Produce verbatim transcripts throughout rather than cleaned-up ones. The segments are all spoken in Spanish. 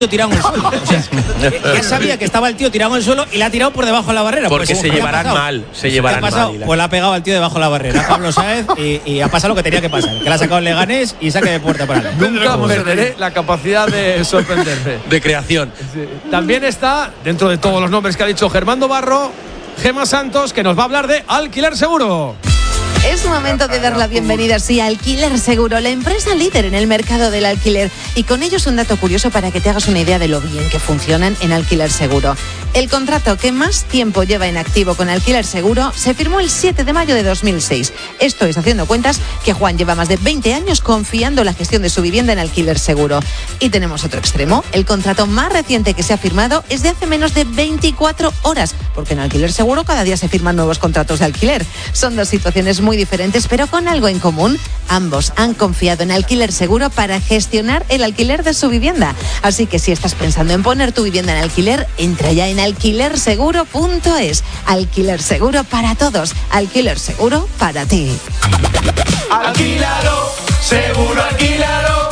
tirado en el suelo. O sea, ya sabía que estaba el tío tirado en el suelo y la ha tirado por debajo de la barrera. Porque pues, se llevarán mal, se llevarán ¿Qué ha pasado? mal. La... Pues la ha pegado al tío debajo de la barrera, Pablo Sáez, y, y ha pasado lo que tenía que pasar, que la ha sacado el Leganés y saque de puerta para él. Nunca perderé la capacidad de sorprenderme. De creación. Sí. También está, dentro de todos los nombres que ha dicho Germando Barro, Gemma Santos, que nos va a hablar de Alquiler Seguro. Es momento de dar la bienvenida, sí, a Alquiler Seguro, la empresa líder en el mercado del alquiler. Y con ellos un dato curioso para que te hagas una idea de lo bien que funcionan en Alquiler Seguro. El contrato que más tiempo lleva en activo con Alquiler Seguro se firmó el siete de mayo de dos mil seis. Esto es haciendo cuentas que Juan lleva más de veinte años confiando la gestión de su vivienda en Alquiler Seguro. Y tenemos otro extremo. El contrato más reciente que se ha firmado es de hace menos de veinticuatro horas, porque en Alquiler Seguro cada día se firman nuevos contratos de alquiler. Son dos situaciones muy diferentes, pero con algo en común. Ambos han confiado en Alquiler Seguro para gestionar el alquiler de su vivienda. Así que si estás pensando en poner tu vivienda en alquiler, entra ya en alquiler seguro punto es. Alquiler Seguro para todos. Alquiler Seguro para ti. Alquílalo, seguro alquílalo.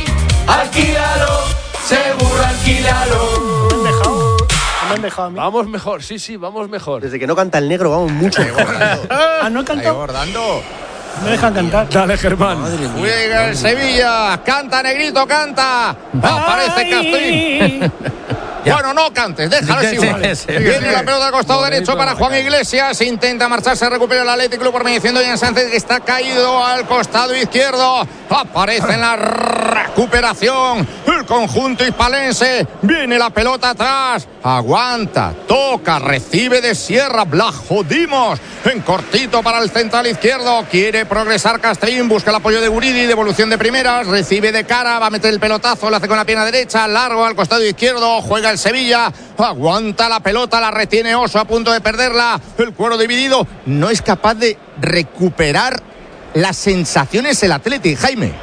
Alquílalo, seguro alquílalo. Me han dejado, me han dejado a mí. Vamos mejor, sí, sí, vamos mejor. Desde que no canta el negro, vamos mucho mejor. Ah, no he cantado. Bordando. Me dejan cantar. Dale, Germán. Juega el Sevilla, canta Negrito, canta. Aparece Castín. Bueno, no cantes, déjalo así igual. Viene la pelota al costado derecho para Juan Iglesias. Intenta marcharse, recupera el Atlético Club por mediación de Jan Sánchez, que está caído al costado izquierdo. Aparece en la recuperación el conjunto hispalense. Viene la pelota atrás. Aguanta, toca, recibe de Sierra. La jodimos. En cortito para el central izquierdo. Quiere progresar Castrín. Busca el apoyo de Guridi. Devolución de primeras. Recibe de cara. Va a meter el pelotazo. Lo hace con la pierna derecha. Largo al costado izquierdo. Juega el Sevilla. Aguanta la pelota. La retiene Oso a punto de perderla. El cuero dividido. No es capaz de recuperar las sensaciones el Atleti, Jaime.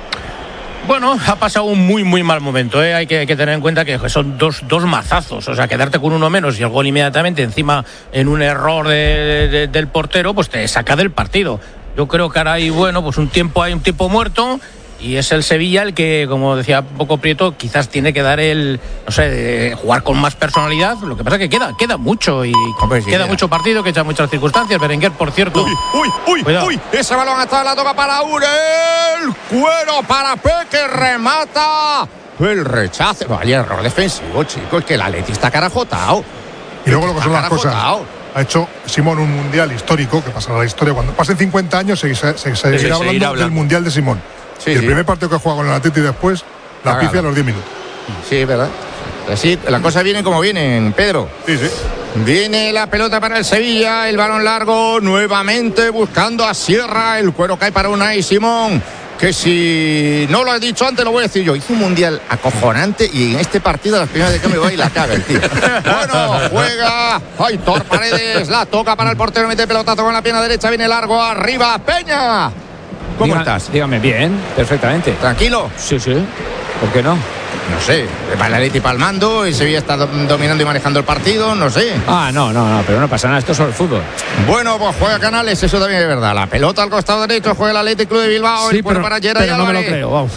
Bueno, ha pasado un muy, muy mal momento, ¿eh? Hay que, hay que tener en cuenta que son dos, dos mazazos. O sea, quedarte con uno menos y el gol inmediatamente encima en un error de, de, del portero, pues te saca del partido. Yo creo que ahora hay, bueno, pues un tiempo, hay un tiempo muerto. Y es el Sevilla el que, como decía un poco Prieto, quizás tiene que dar el, no sé, de jugar con más personalidad. Lo que pasa es que queda, queda mucho y Hombre, sí, queda, queda mucho partido, que echa muchas circunstancias. Berenguer, por cierto. Uy, uy, uy, Cuidado. uy. Ese balón hasta la toca para Urel. Cuero para Peque, remata. El rechace. Vaya error defensivo, chicos, que el Atleti está carajotado. Y luego lo que son las cosas. Ha hecho Simón un mundial histórico, que pasará a la historia. Cuando pasen cincuenta años, se, se, se, se seguirá hablando, hablando del mundial de Simón. Sí, y el sí. primer partido que juega con el Atleti y después la Cagado. pifia a los diez minutos. Sí, es verdad. Así, las cosas vienen como vienen, Pedro. Sí, sí. Viene la pelota para el Sevilla, el balón largo, nuevamente buscando a Sierra. El cuero cae para Unai Simón, que si no lo he dicho antes, lo voy a decir yo. Hizo un mundial acojonante y en este partido, las primeras de cambio va y la caga el tío. Bueno, juega Aitor Paredes, la toca para el portero, mete pelotazo con la pierna derecha, viene largo arriba, Peña. ¿Cómo Diga, estás? Dígame, bien, perfectamente. ¿Tranquilo? Sí, sí. ¿Por qué no? No sé, va el Atleti palmando, el Sevilla está dominando y manejando el partido, no sé. Ah, no, no, no, pero no pasa nada, esto es solo el fútbol. Bueno, pues juega Canales, eso también es verdad. La pelota al costado derecho, juega el Atlético Club de Bilbao, sí, el pero, para Gerard pero no me lo creo, vamos.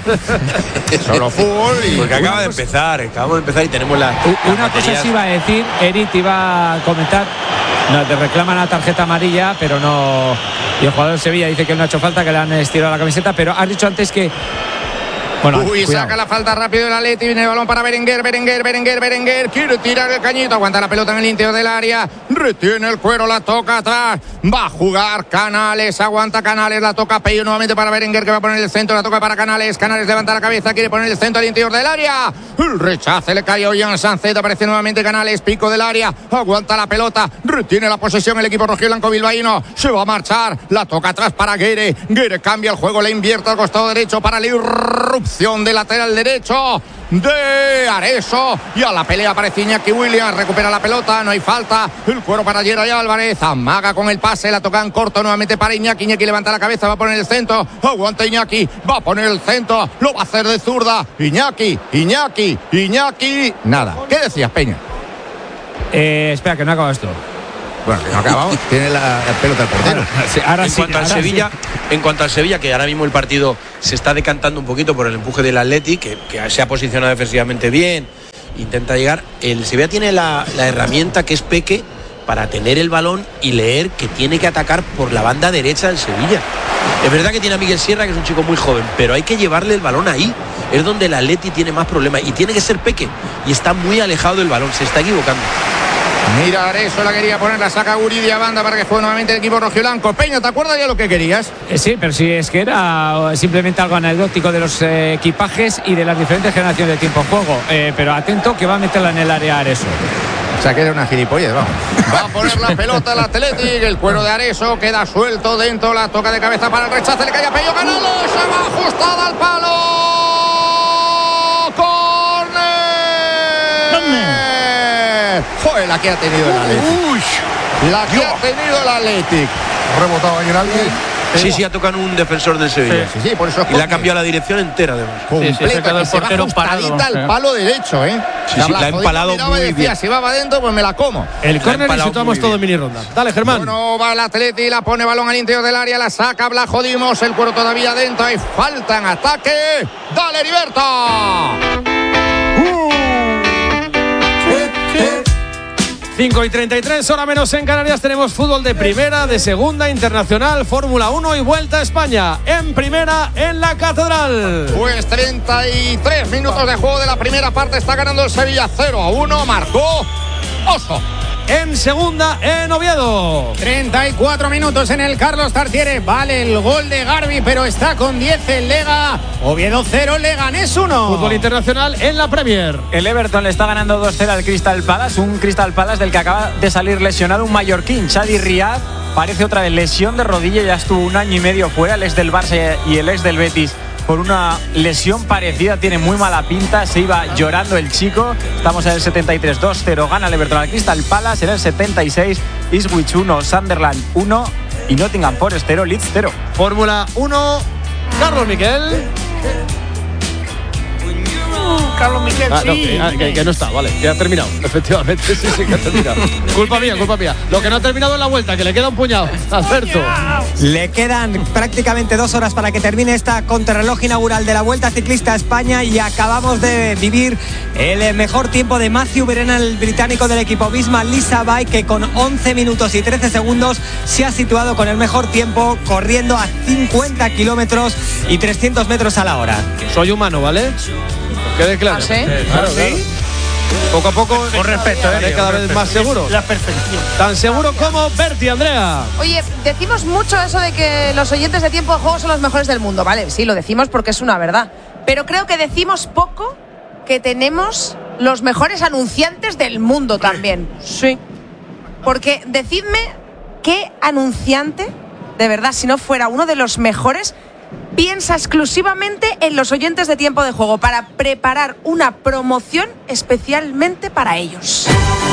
Solo fútbol y... Porque acaba de empezar, acabamos de empezar y tenemos la... Una cosa sí iba a decir, Eri te iba a comentar, no, te reclaman la tarjeta amarilla, pero no... Y el jugador de Sevilla dice que no ha hecho falta, que le han estirado la camiseta, pero has dicho antes que... Bueno, Uy, cuidado. Saca la falta rápido el Atleti, viene el balón para Berenguer, Berenguer, Berenguer, Berenguer, quiere tirar el cañito, aguanta la pelota en el interior del área, retiene el cuero, la toca atrás, va a jugar Canales, aguanta Canales, la toca Pello nuevamente para Berenguer, que va a poner el centro, la toca para Canales, Canales levanta la cabeza, quiere poner el centro al interior del área, el rechace le cayó Jan Sánchez, aparece nuevamente Canales, pico del área, aguanta la pelota, retiene la posesión el equipo rojiblanco bilbaíno, se va a marchar, la toca atrás para Guere, Guere cambia el juego, le invierte al costado derecho para la irrupción de lateral derecho de Areso y a la pelea aparece Iñaki Williams, recupera la pelota, no hay falta, el cuero para Gerard Álvarez, amaga con el pase, la toca en corto nuevamente para Iñaki, Iñaki levanta la cabeza, va a poner el centro, aguanta Iñaki, va a poner el centro, lo va a hacer de zurda, Iñaki, Iñaki, Iñaki, nada. ¿Qué decías, Peña? Eh, espera, que no acaba esto. Bueno, que no acabamos, tiene la, la pelota el portero. Ahora, sí, ahora en sí, cuanto ahora al Sevilla, sí. en cuanto al Sevilla, que ahora mismo el partido se está decantando un poquito por el empuje del Atleti, que, que se ha posicionado defensivamente bien, intenta llegar. El Sevilla tiene la, la herramienta que es Peque para tener el balón y leer que tiene que atacar por la banda derecha del Sevilla. Es verdad que tiene a Miguel Sierra, que es un chico muy joven, pero hay que llevarle el balón ahí. Es donde el Atleti tiene más problemas y tiene que ser Peque, y está muy alejado del balón, se está equivocando. Mira, Areso la quería poner, la saca Guridi a banda para que juegue nuevamente el equipo rojiblanco. Peña, ¿te acuerdas ya lo que querías? Eh, sí, pero sí, es que era simplemente algo anecdótico de los eh, equipajes y de las diferentes generaciones de tiempo en juego. Eh, pero atento que va a meterla en el área Areso. O sea, que era una gilipollez, vamos. Va a poner la pelota el Athletic, el cuero de Areso queda suelto dentro, la toca de cabeza para el rechace, le cae a Pello Canales, se va ajustada al palo. ¡Córner! Joder, la que ha tenido el Athletic. Uy, la que Dios. ha tenido el Athletic. Rebotado ahí en alguien. Sí, sí, ha tocado un defensor del Sevilla. Sí, sí, sí, por eso es y le ha cambiado la dirección entera, además. Completa, sí, sí, que el se va ajustadita al palo derecho, ¿eh? Sí, sí, la ha empalado muy decía, bien. Si va para adentro, pues me la como. El córner y situamos todo en mini ronda. Dale, Germán. Bueno, va el Atleti, la pone balón al interior del área, la saca Blajo Dimos, el cuero todavía dentro, hay falta en ataque. ¡Dale, Heriberto! cinco y treinta y tres, hora menos en Canarias. Tenemos fútbol de primera, de segunda, internacional, Fórmula uno y Vuelta a España. En primera, en la Catedral. Pues treinta y tres minutos de juego de la primera parte. Está ganando el Sevilla cero a uno. Marcó Oso. En segunda, en Oviedo. treinta y cuatro minutos en el Carlos Tartiere. Vale el gol de Garbi, pero está con diez el Lega. Oviedo cero, Leganés uno. Fútbol internacional en la Premier. El Everton le está ganando dos cero al Crystal Palace. Un Crystal Palace del que acaba de salir lesionado un mallorquín, Chadi Riad. Parece otra vez lesión de rodilla. Ya estuvo un año y medio fuera. El ex del Barça y el ex del Betis por una lesión parecida, tiene muy mala pinta, se iba llorando el chico. Estamos en el setenta y tres, dos cero, gana el Everton al Crystal Palace. En el setenta y seis, Ipswich uno, Sunderland uno y Nottingham Forest cero, Leeds cero. Fórmula uno, Carlos Miquel. Carlos Miquel, ah, sí. No, que, ah, que, que no está, vale, que ha terminado, efectivamente, sí, sí, que ha terminado. Culpa mía, culpa mía. Lo que no ha terminado es la vuelta, que le queda un puñado. Alberto. Le quedan prácticamente dos horas para que termine esta contrarreloj inaugural de la Vuelta Ciclista a España y acabamos de vivir el mejor tiempo de Matthew Verena, el británico del equipo Visma Lisa Bike, que con once minutos y trece segundos se ha situado con el mejor tiempo, corriendo a cincuenta kilómetros y trescientos metros a la hora. Soy humano, ¿vale? Quede claro. ¿Ah, sí? Eh, claro, ¿Sí? claro. Poco a poco, con respeto, eh, cada vez más seguro. La perfección. Tan seguro como Berti, Andrea. Oye, decimos mucho eso de que los oyentes de tiempo de juego son los mejores del mundo, ¿vale? Sí, lo decimos porque es una verdad. Pero creo que decimos poco que tenemos los mejores anunciantes del mundo también. Sí. Porque decidme qué anunciante, de verdad, si no fuera uno de los mejores, piensa exclusivamente en los oyentes de tiempo de juego para preparar una promoción especialmente para ellos.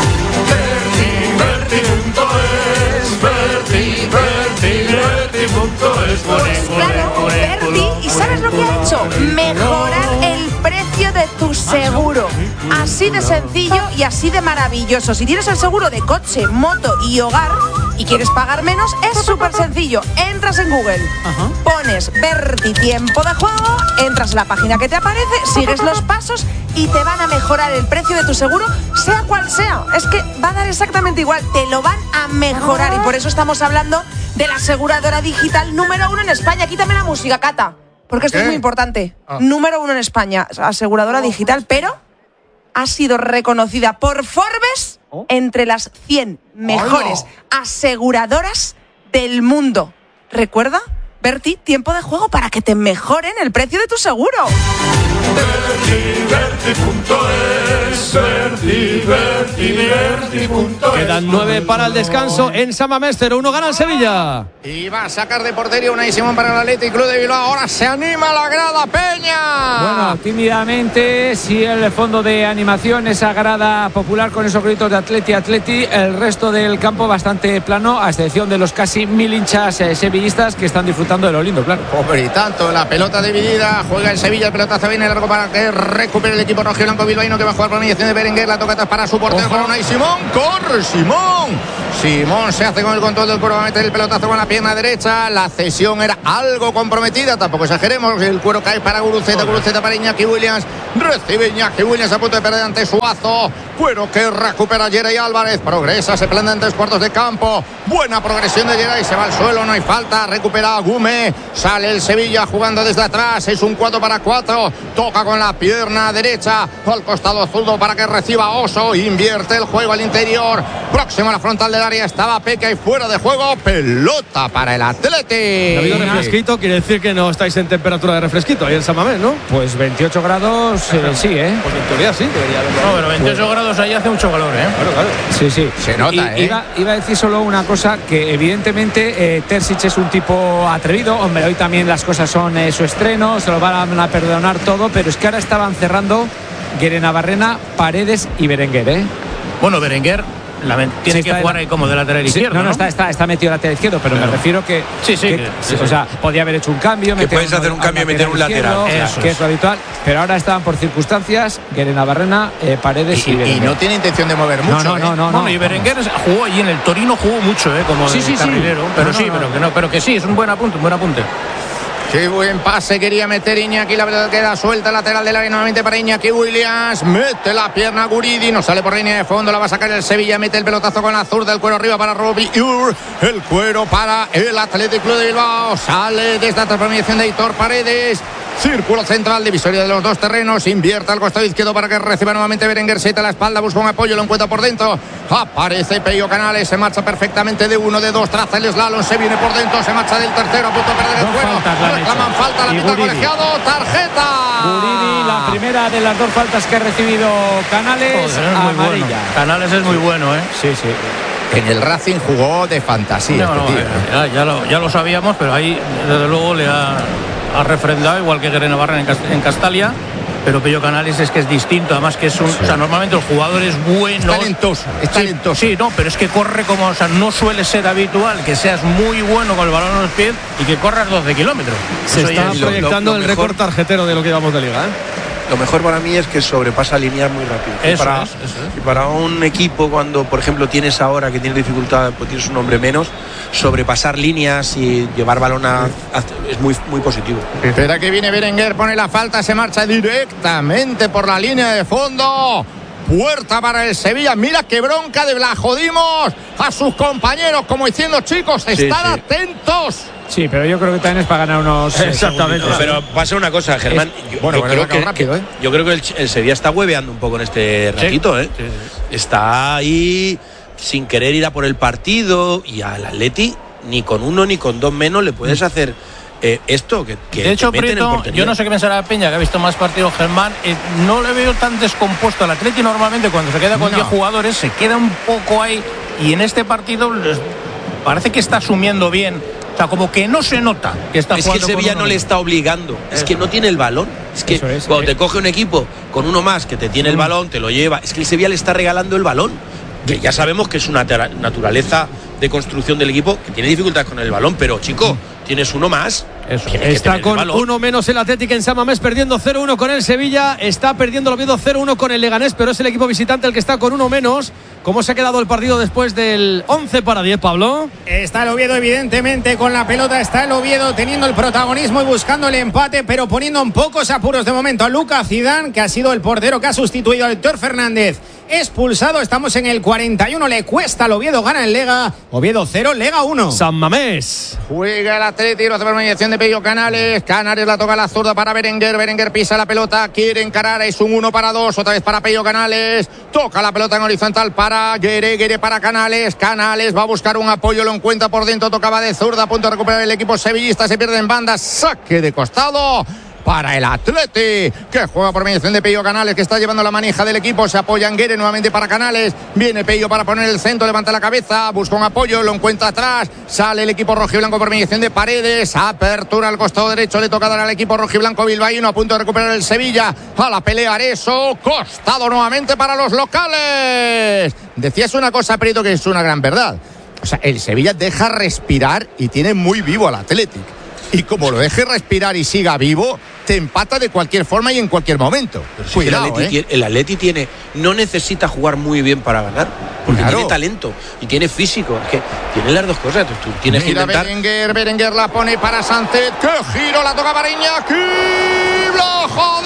Pues claro, Berti, ¿y sabes lo que ha hecho? Mejorar el precio de tu seguro. Así de sencillo y así de maravilloso. Si tienes el seguro de coche, moto y hogar y quieres pagar menos, es súper sencillo. Entras en Google, Ajá. pones Berti tiempo de juego, entras en la página que te aparece, sigues los pasos y te van a mejorar el precio de tu seguro, sea cual sea. Es que va a dar exactamente igual, te lo van a mejorar y por eso estamos hablando de la aseguradora digital número uno en España. Quítame la música, Cata, porque esto ¿Qué? es muy importante. Ah. Número uno en España, aseguradora digital, pero ha sido reconocida por Forbes ¿Oh? entre las cien mejores oh. aseguradoras del mundo. ¿Recuerda? Berti, tiempo de juego para que te mejoren el precio de tu seguro. Berti punto es, Berti, Berti, Berti punto es. Quedan nueve para el descanso en San Mamés, cero uno gana el Sevilla. Y va a sacar de portería una y Simón para el Athletic Club de Bilbao. Ahora se anima la grada, Peña. Bueno, tímidamente, sí, el fondo de animación, esa grada popular con esos gritos de Atleti, Atleti. El resto del campo bastante plano, a excepción de los casi mil hinchas eh, sevillistas que están disfrutando de lo lindo, claro. Hombre, y tanto, la pelota dividida, juega el Sevilla, el pelotazo viene largo para que recupere el equipo rojiblanco bilbaíno, que va a jugar por mediación de Berenguer. Berenguer, la toca para su portero, para Unai Simón. Corre Simón. Simón se hace con el control del cuero, va a meter el pelotazo con la pierna derecha. La cesión era algo comprometida, tampoco exageremos. El cuero cae para Guruceta, Guruceta para Iñaki Williams. Recibe Iñaki Williams a punto de perder ante Suazo. Cuero que recupera Yeray Álvarez. Progresa, se planta en tres cuartos de campo. Buena progresión de Yeray, se va al suelo, no hay falta. Recupera Gume. Sale el Sevilla jugando desde atrás. Es un cuatro para cuatro. Toca con la pierna derecha al costado zurdo para que reciba Oso. Invierte el juego al interior. Próximo a la frontal del área estaba Peque y fuera de juego. Pelota para el Atleti. Ha habido refresquito, quiere decir que no estáis en temperatura de refresquito ahí en San Mamés, ¿no? Pues veintiocho grados, eh, sí, ¿eh? Pues en teoría sí, debería haber. No, pero veintiocho pues, grados ahí hace mucho calor, ¿eh? Claro, claro. Sí, sí. Se nota, y, ¿eh? Iba, iba a decir solo una cosa, que evidentemente eh, Terzic es un tipo atrevido. Hombre, hoy también las cosas son eh, su estreno, se lo van a, a perdonar todo, pero es que ahora estaban cerrando Guerenabarrena, Paredes y Berenguer, ¿eh? Bueno, Berenguer la, tiene sí, que jugar ahí como de lateral sí, izquierdo. No, no, ¿no? Está, está, está metido lateral izquierdo, pero claro. Me refiero que. Sí, sí. que, que, sí, sí o sea, sí. podía haber hecho un cambio. Que puedes hacer un cambio y meter un lateral. Izquierdo, que es lo habitual. Pero ahora estaban por circunstancias Guerenabarrena, eh, Paredes y, y Berenguer. Y no tiene intención de mover mucho. No, no, ¿eh? no. no, bueno, no y Berenguer no. jugó y en el Torino jugó mucho, ¿eh? Como sí, de sí, carrilero. Sí. Pero no, sí, no, pero no. que no, pero que sí, es un buen apunte, un buen apunte. Qué buen pase quería meter Iñaki, la verdad queda suelta lateral del área nuevamente para Iñaki Williams. Mete la pierna Guridi, no sale por línea de fondo, la va a sacar el Sevilla, mete el pelotazo con la zurda, el cuero arriba para Robbie Ur, el cuero para el Athletic Club de Bilbao. Sale desde la transformación de Aitor Paredes. Círculo central, divisoria de los dos terrenos. Invierte al costado izquierdo para que reciba nuevamente Berenguer. Seta a la espalda, busca un apoyo, lo encuentra por dentro. Aparece Pello Canales, se marcha perfectamente de uno, de dos, traza el slalom, se viene por dentro, se marcha del tercero, a punto de perder el dos juego. Faltas, reclaman falta, la pita colegiado, tarjeta. Guridi, la primera de las dos faltas que ha recibido Canales, Joder, es amarilla. muy bueno. Canales es muy bueno, ¿eh? Sí, sí. En el Racing jugó de fantasía. No, este no, tío, ya, ya, lo, ya lo sabíamos, pero ahí desde luego le ha, ha refrendado, igual que Guerenabarrena en, Cast en Castalia. Pero Pello Canales es que es distinto, además que es un, sí. o sea, normalmente el jugador es bueno, es talentoso, es talentoso. Sí, sí, no, pero es que corre como, o sea, no suele ser habitual que seas muy bueno con el balón en los pies y que corras doce kilómetros. Se Eso está proyectando lo, lo el récord tarjetero de lo que llevamos de liga, ¿eh? Lo mejor para mí es que sobrepasa líneas muy rápido. Eso y, para, es, eso es. y para un equipo, cuando por ejemplo tienes ahora que tienes dificultad, pues tienes un hombre menos, sobrepasar líneas y llevar balón a, a, es muy, muy positivo. Espera que viene Berenguer, pone la falta, se marcha directamente por la línea de fondo. Puerta para el Sevilla. Mira qué bronca de la jodimos a sus compañeros, como diciendo, chicos, estad sí, sí. atentos. Sí, pero yo creo que también es para ganar unos. Exactamente. No, pero pasa una cosa, Germán. Es, yo, bueno, yo, creo que, rápido, ¿eh? yo creo que el, el Sevilla está hueveando un poco en este ratito, ¿eh? Sí, sí. Está ahí sin querer ir a por el partido y al Atleti ni con uno ni con dos menos le puedes hacer. Eh, esto que, que de hecho, te meten Prieto, en portería. Yo no sé qué pensará Peña, que ha visto más partidos Germán, eh, no le veo tan descompuesto al Atleti. Normalmente cuando se queda con diez no. jugadores se queda un poco ahí, y en este partido les parece que está asumiendo bien, o sea, como que no se nota que está es jugando. Que el Sevilla no le está obligando, es Eso. que no tiene el balón, es que es, cuando eh. te coge un equipo con uno más que te tiene el balón, te lo lleva, es que el Sevilla le está regalando el balón, que ya sabemos que es una naturaleza de construcción del equipo que tiene dificultades con el balón, pero chico, tienes uno más. Eso. Está con uno menos el Atlético en San Mamés, perdiendo cero uno con el Sevilla. Está perdiendo el Oviedo cero uno con el Leganés, pero es el equipo visitante el que está con uno menos. ¿Cómo se ha quedado el partido después del once para diez, Pablo? Está el Oviedo, evidentemente, con la pelota. Está el Oviedo teniendo el protagonismo y buscando el empate, pero poniendo en pocos apuros de momento a Lucas Zidane, que ha sido el portero que ha sustituido a Héctor Fernández. Expulsado, estamos en el cuarenta y uno, le cuesta al Oviedo, gana el Lega. Oviedo cero, Lega uno. San Mamés. Juega el Atlético, hace permanencia de Pello Canales. Canales la toca a la zurda para Berenguer. Berenguer pisa la pelota, quiere encarar, es un uno para dos, otra vez para Pello Canales. Toca la pelota en horizontal para Guere, Guere para Canales. Canales va a buscar un apoyo, lo encuentra por dentro, tocaba de zurda, a punto de recuperar el equipo sevillista, se pierde en banda, saque de costado para el Atleti, que juega por mediación de Pello Canales, que está llevando la manija del equipo. Se apoya en Guere, nuevamente para Canales. Viene Pello para poner el centro, levanta la cabeza, busca un apoyo, lo encuentra atrás. Sale el equipo rojiblanco por mediación de Paredes. Apertura al costado derecho, le toca dar al equipo rojiblanco bilbaíno, a punto de recuperar el Sevilla. A la pelea Areso, costado nuevamente para los locales. Decías una cosa, Prieto, que es una gran verdad. O sea, el Sevilla deja respirar y tiene muy vivo al Athletic. y como lo deje respirar y siga vivo, te empata de cualquier forma y en cualquier momento. Pero Cuidado, el, Atleti ¿eh? tiene, el Atleti tiene, no necesita jugar muy bien para ganar, porque Claro. tiene talento y tiene físico. Es que tiene las dos cosas. Tú, tú tienes Mira que intentar. Berenguer, Berenguer la pone para Sánchez. ¡Qué giro! La toca para Iñaki. ¡Blojo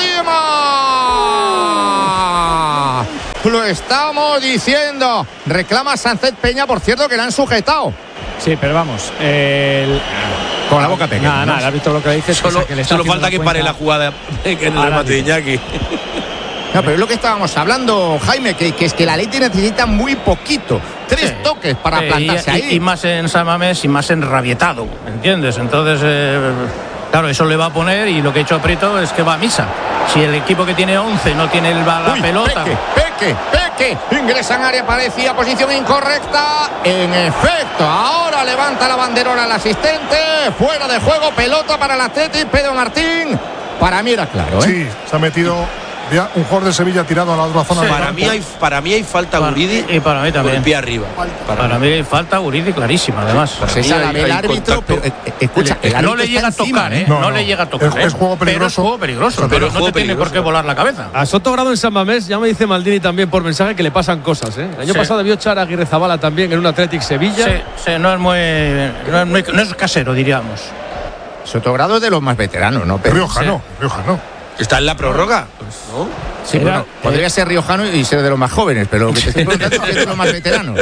Dima! Lo estamos diciendo. Reclama Sánchez Peña, por cierto, que la han sujetado. Sí, pero vamos. El... Con la boca pequeña. Nada, nada, el árbitro lo que dice es que, Solo, que le está solo haciendo falta que cuenta pare la jugada en el al remate de árbitro. Iñaki. No, pero es lo que estábamos hablando, Jaime, que, que es que la Atleti necesita muy poquito. Tres Sí. toques para Sí, plantarse y, ahí. y, y más en San Mamés y más enrabietado, ¿entiendes? Entonces, eh, claro, eso le va a poner, y lo que ha hecho Prieto es que va a misa. Si el equipo que tiene once no tiene el, la Uy, pelota. Peque, Peque, Peque. Ingresa en área, parecía posición incorrecta. En efecto, ahora levanta la banderola el asistente. Fuera de juego, pelota para el Atleti. Pedro Martín. Para mí era claro, ¿eh? Sí, se ha metido ya un jugador de Sevilla tirado a la otra zona. Sí, del Para campo. mí hay, para mí hay falta Para- Guridi y para mí con también. el pie arriba. Para, Para mí falta Guridi clarísima, además. Pues Para mí esa la hay- ve el hay árbitro, contacto. pero, eh, escucha, el no árbitro le está llega a encima, tocar, ¿eh? No, No, no. le llega a tocar. Es- ¿eh? es juego Pero es peligroso. juego peligroso. Pero Pero es no juego te tiene por peligroso. qué volar la cabeza. A Sotogrado en San Mamés, ya me dice Maldini también por mensaje que le pasan cosas. ¿eh? El año Sí. pasado debió echar a Aguirre Zabala también en un Athletic Sevilla. Sí, sí, no es muy. No es, muy- no es casero, diríamos. Sotogrado es de los más veteranos, ¿no? Pero, Riojano, Riojano. Está en la prórroga, ¿no? sí, Era- bueno, podría ser riojano y ser de los más jóvenes, pero lo que te estoy preguntando es que es de los más veteranos.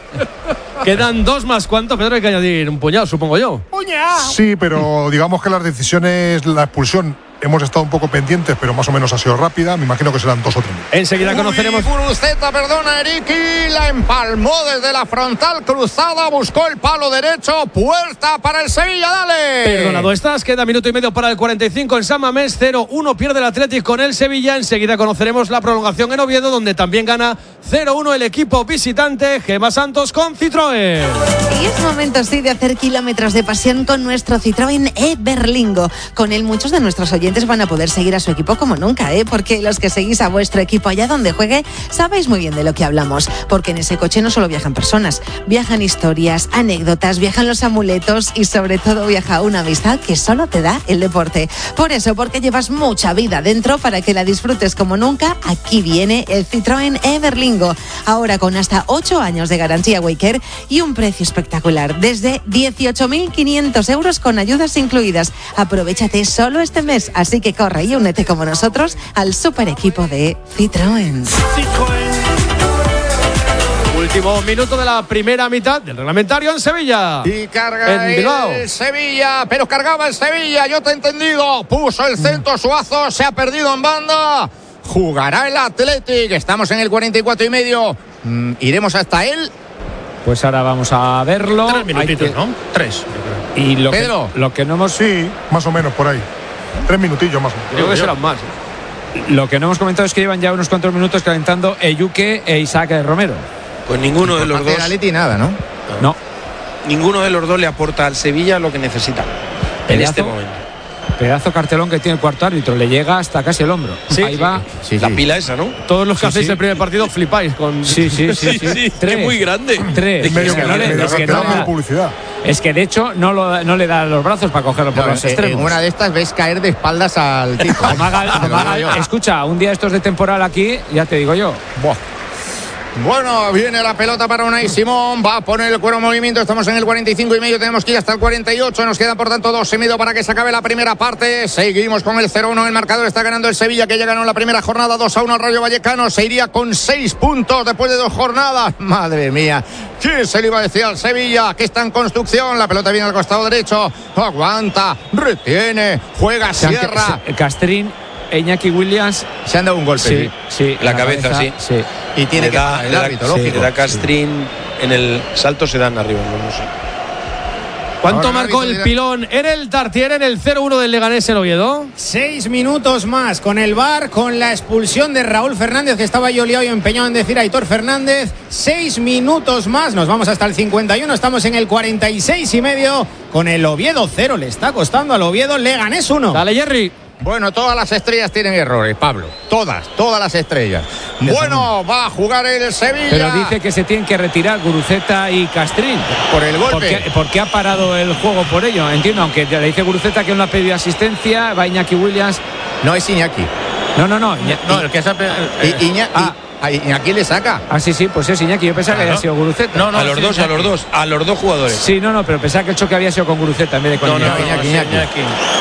Quedan dos más. ¿Cuánto, Pedro? Hay que añadir un puñado, supongo yo. Sí, pero digamos que las decisiones, la expulsión, hemos estado un poco pendientes, pero más o menos ha sido rápida. Me imagino que serán dos o tres. Enseguida conoceremos. Uy, Guruceta, perdona, Eriki, la empalmó desde la frontal cruzada, buscó el palo derecho, puerta para el Sevilla, dale. Perdonado estás, queda minuto y medio para el cuarenta y cinco en San Mamés, cero uno pierde el Athletic con el Sevilla. Enseguida conoceremos la prolongación en Oviedo, donde también gana cero uno el equipo visitante, Gema Santos con Citroën. Y es momento, sí, de hacer kilómetros de pasión con nuestro Citroën e-Berlingo. Con él muchos de nuestros oyentes van a poder seguir a su equipo como nunca, ¿eh? Porque los que seguís a vuestro equipo allá donde juegue, sabéis muy bien de lo que hablamos. Porque en ese coche no solo viajan personas, viajan historias, anécdotas, viajan los amuletos y sobre todo viaja una amistad que solo te da el deporte. Por eso, porque llevas mucha vida dentro para que la disfrutes como nunca, aquí viene el Citroën e-Berlingo. Ahora con hasta ocho años de garantía Waycare y un precio espectacular, desde dieciocho mil quinientos euros con ayudas incluidas. Aprovéchate solo este mes, así que corre y únete como nosotros al super equipo de Citroën. Último minuto de la primera mitad del reglamentario en Sevilla. Y carga En Bilbao. el Sevilla, pero cargaba el Sevilla, yo te he entendido. Puso el centro Suazo, se ha perdido en banda. Jugará el Athletic, estamos en el cuarenta y cuatro y medio. Mm, iremos hasta él. Pues ahora vamos a verlo. Tres minutitos, Hay que- ¿no? Tres. Y lo Pedro. que, lo que no hemos Sí, más o menos por ahí. Tres minutillos más o menos. Creo que serán más. lo que no hemos comentado es que llevan ya unos cuantos minutos calentando Eyuke e Isaac Romero. Pues ninguno de los Por parte dos, del Atleti nada, ¿no? No. ninguno de los dos le aporta al Sevilla lo que necesita en Pedazo. este momento. Pedazo cartelón que tiene el cuarto árbitro, le llega hasta casi el hombro. Sí. Ahí va. Sí, La sí. pila esa, ¿no? Todos los que Sí, hacéis sí. el primer partido flipáis con. Sí, sí, sí, sí. Tres. Es muy grande. Tres. Medio Es que no le- medio es que no cartelón le de da- publicidad. es que de hecho no, lo- no le da los brazos para cogerlo por No, los eh, extremos. en una de estas ves caer de espaldas al tipo. Amaga- Te lo amaga- digo yo. escucha, un día estos de temporal aquí, ya te digo yo. Buah. Bueno, viene la pelota para Unai Simón, va a poner el cuero en movimiento, estamos en el cuarenta y cinco y medio, tenemos que ir hasta el cuarenta y ocho, nos quedan por tanto dos y medio para que se acabe la primera parte, seguimos con el cero uno, el marcador está ganando el Sevilla que ya ganó en la primera jornada dos a uno al Rayo Vallecano, se iría con seis puntos después de dos jornadas, madre mía, ¿quién se le iba a decir al Sevilla que está en construcción? La pelota viene al costado derecho, aguanta, retiene, juega, Se han- cierra, se- Castrín, Iñaki Williams. se han dado un golpe, Sí, sí. La cabeza, sí. sí. y tiene Le que da, parar el le da- árbitro, sí, lógico. le da Castrín en el salto, se dan arriba, no, no sé. ¿Cuánto Ahora marcó el el árbitro pilón en el Tartiere en el cero uno del Leganés en Oviedo? Seis minutos más con el V A R, con la expulsión de Raúl Fernández, que estaba yo liado y empeñado en decir a Aitor Fernández. Seis minutos más, nos vamos hasta el cincuenta y uno, estamos en el cuarenta y seis y medio con el Oviedo cero. Le está costando al Oviedo, Leganés uno. Dale, Jerry. Bueno, todas las estrellas tienen errores, Pablo. Todas, todas las estrellas. Bueno, va a jugar el Sevilla. Pero dice que se tienen que retirar Guruceta y Castrín. Por el golpe. ¿Por qué, por qué ha parado el juego por ello? Entiendo, aunque le dice Guruceta que no ha pedido asistencia, va Iñaki Williams. No es Iñaki. No, no, no. Iñaki, no, el que se ha pedido. Eh, Iñaki. Ah. ¿A Iñaki le saca? Ah, sí, sí, pues es Iñaki. Yo pensaba ah, que había ¿no? sido Guruceta. No, no, a los sí, dos, Iñaki. a los dos, a los dos jugadores. Sí, no, no, pero pensaba que el choque había sido con Guruceta en vez de con no, Iñaki. No, Iñaki, Iñaki. Iñaki.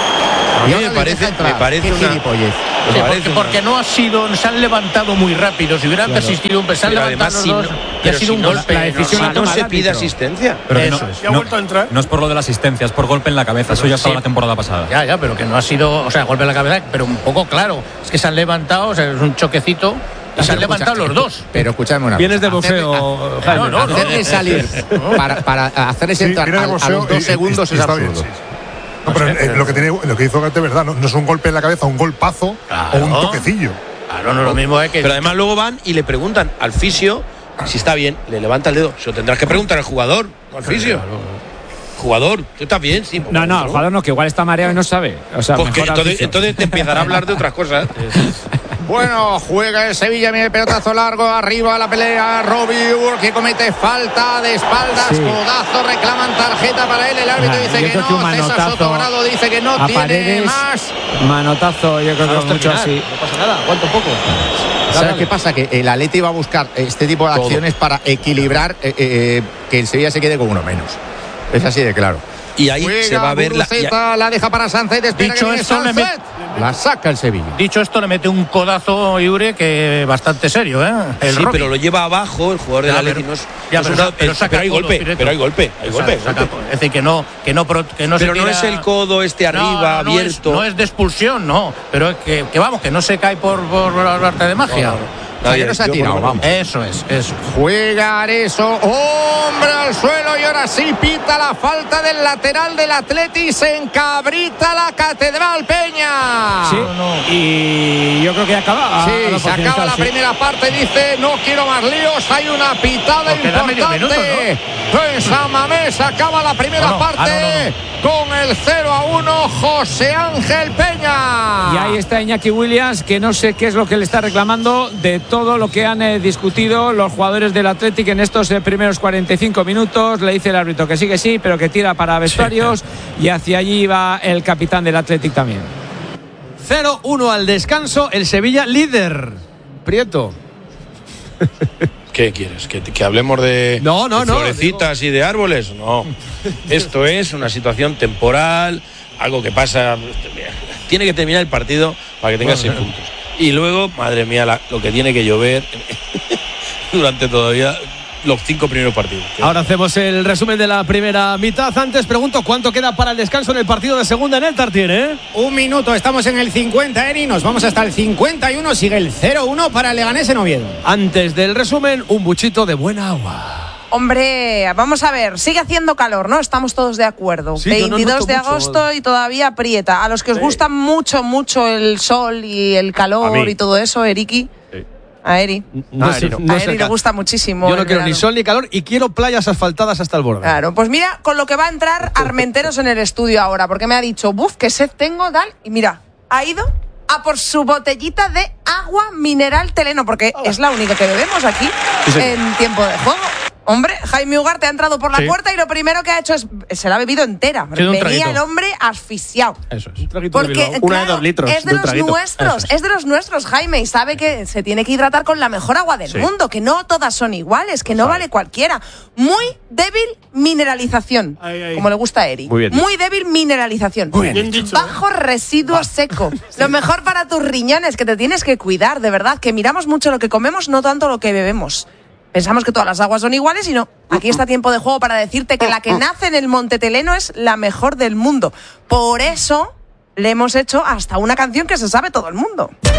A mí me parece, me parece una gilipollez. Sí, porque, porque no ha sido, se han levantado muy rápido. Si hubieran claro. persistido un se han levantado los dos, si no, ha sido si un no, golpe. La decisión no, no, no se pide asistencia. Pero eso no, es. ¿Ya ha vuelto a entrar? No es por lo de la asistencia, es por golpe en la cabeza. Eso ya estaba sí. la temporada pasada. Ya, ya, pero que no ha sido, o sea, golpe en la cabeza, pero un poco claro. Es que se han levantado, o sea, es un choquecito. Y se han levantado los dos. Pero escúchame una Vienes de bofeo, Jaime. No, no, no, hacerle salir para, para hacerles sí, entrar a, a los dos y, segundos y, es absurdo. Bien, sí, sí. No, pero eh, lo que tiene, lo que hizo Garte, verdad, no, no es un golpe en la cabeza, un golpazo claro. o un toquecillo. Claro, no es lo mismo es que. Pero además luego van y le preguntan al fisio si está bien, le levanta el dedo. Se lo tendrás que preguntar al jugador, no al fisio. Claro. Jugador, ¿tú estás bien? Sí. No, no, el jugador no, que igual está mareado y no sabe. O sea, pues que entonces, entonces te empezará a hablar de otras cosas. Bueno, juega el Sevilla, mira el pelotazo largo, arriba la pelea, Robiur que comete falta de espaldas, sí. codazo, reclaman tarjeta para él, el árbitro ah, dice que no, que César Sotogrado dice que no tiene Paredes, más. Manotazo, yo creo que es mucho así. No pasa nada, aguanta un poco. ¿Sabes qué pasa? Que el Atleti va a buscar este tipo de Todo. acciones para equilibrar eh, eh, que el Sevilla se quede con uno menos. Es así de claro. Y ahí juega, se va a ver la, ya. la deja para Sánchez, espera Dicho que esto, Sánchez. Le met... La saca el Sevilla. Dicho esto, le mete un codazo Iure que bastante serio, ¿eh? El sí, Rocky. Pero lo lleva abajo el jugador del Atleti. No es, ya, no pero, es una, pero, pero hay golpe, directo. pero hay golpe, hay golpe. Saca, golpe. Es decir, que no, que no, que no pero se no tira... es el codo este arriba no, no, abierto. No es, no es de expulsión, no. Pero es que, que vamos, que no se cae por, por arte de magia. No, no. Nadie no se ha tirado, vamos. Eso es, eso. Juega Areso, hombre al suelo y ahora sí pita la falta del lateral del Atleti, se encabrita la Catedral Peña. Sí, no, no. Y yo creo que acaba. Sí, se acaba la sí. primera parte, dice, no quiero más líos, hay una pitada Porque importante. Minuto, ¿no? En San Mamés acaba la primera no, no. parte. Ah, no, no, no. Con el cero a uno, José Ángel Peña. Y ahí está Iñaki Williams, que no sé qué es lo que le está reclamando de todo lo que han eh, discutido los jugadores del Athletic en estos eh, primeros cuarenta y cinco minutos. Le dice el árbitro que sí, que sí, pero que tira para vestuarios. Sí. Y hacia allí va el capitán del Athletic también. cero uno al descanso, el Sevilla líder. Prieto. ¿Qué quieres? ¿Que, que hablemos de, no, no, de florecitas no, y de árboles? No. Esto es una situación temporal, algo que pasa. Tiene que terminar el partido para que tengas bueno, seis puntos. Y luego, madre mía, la, lo que tiene que llover durante todavía los cinco primeros partidos. Ahora hacemos el resumen de la primera mitad. Antes pregunto cuánto queda para el descanso en el partido de segunda en el Tartiere, ¿eh? Un minuto, estamos en el cincuenta, Eri. Nos vamos hasta el cincuenta y uno. Sigue el cero uno para el Leganés en Oviedo. Antes del resumen, un buchito de buena agua. Hombre, vamos a ver, sigue haciendo calor, ¿no? Estamos todos de acuerdo. Sí, veintidós de agosto mucho. Y todavía aprieta. A los que os sí. gusta mucho, mucho el sol y el calor y todo eso, Eriki. Sí. A Eri. No, a Eri, no. no a Eri le gusta muchísimo. Yo no quiero verano. ni sol ni calor y quiero playas asfaltadas hasta el borde. Claro, pues mira con lo que va a entrar Armenteros en el estudio ahora, porque me ha dicho, buf, qué sed tengo, tal. Y mira, ha ido a por su botellita de agua mineral Teleno, porque oh. es la única que bebemos aquí sí, en tiempo de juego. Hombre, Jaime Ugarte ha entrado por la sí. puerta y lo primero que ha hecho es se la ha bebido entera. Venía el hombre asfixiado. Eso es. Un Porque de claro, Una de dos litros es de, de los traguito. nuestros, es. es de los nuestros, Jaime, y sabe que se tiene que hidratar con la mejor agua del sí. mundo, que no todas son iguales, que no vale cualquiera. Muy débil mineralización, ay, ay. como le gusta a Eri. Muy, bien. Muy débil mineralización. Muy bien dicho. Bajo residuo ah. seco. Sí. Lo mejor para tus riñones, que te tienes que cuidar, de verdad, que miramos mucho lo que comemos, no tanto lo que bebemos. Pensamos que todas las aguas son iguales y no. Aquí está tiempo de juego para decirte que la que nace en el Monte Teleno es la mejor del mundo. Por eso le hemos hecho hasta una canción que se sabe todo el mundo.